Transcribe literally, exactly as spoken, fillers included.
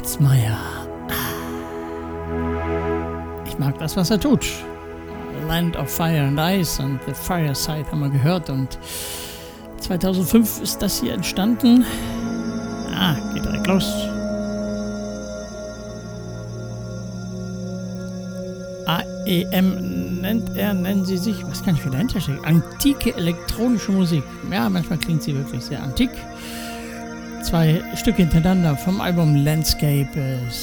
Meyer. Ich mag das, was er tut. Land of Fire and Ice und The Fireside haben wir gehört und zweitausendfünf ist das hier entstanden. Ah, geht direkt los. A E M nennt er, nennen sie sich, was kann ich für dahinter stecken? Antike elektronische Musik. Ja, manchmal klingt sie wirklich sehr antik. Zwei Stücke hintereinander vom Album Landscape